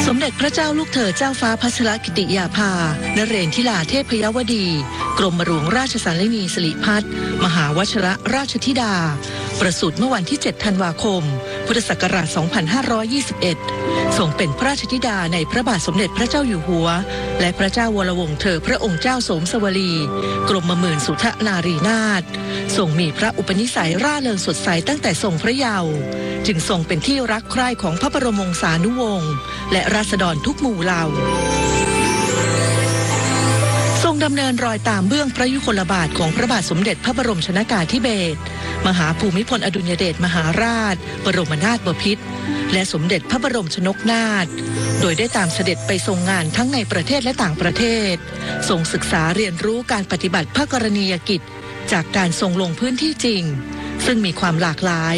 สมเด็จพระเจ้าลูกเธอเจ้าฟ้าพัชรกิติยาภานเรนทิลาเทพยวดีกรมหลวงราชสารินีสิริพัฒน์มหาวชิรราชธิดาประสูติเมื่อวันที่ 7 ธันวาคม พุทธศักราช 2521 ทรงเป็นพระราชธิดาในพระบาทสมเด็จพระเจ้าอยู่หัวและพระเจ้าวรวงศ์เธอพระองค์เจ้าโสมสวลีกรมหมื่นสุทนารีนาถทรงมีพระอุปนิสัยร่าเริงสดใสตั้งแต่ทรงพระเยาว์จึงทรงเป็นที่รักใคร่ของพระบรมวงศานุวงศ์และราษฎรทุกหมู่เหล่าทรงดำเนินรอยตามเบื้องพระยุคลบาทของพระบาทสมเด็จพระบรมชนกาธิเบศรมหาภูมิพลอดุลยเดชมหาราชบรมนาถบพิตรและสมเด็จพระบรมชนกนาถโดยได้ตามเสด็จไปทรงงานทั้งในประเทศและต่างประเทศทรงศึกษาเรียนรู้การปฏิบัติพระกรณียกิจจากการทรงลงพื้นที่จริงซึ่งมีความหลากหลาย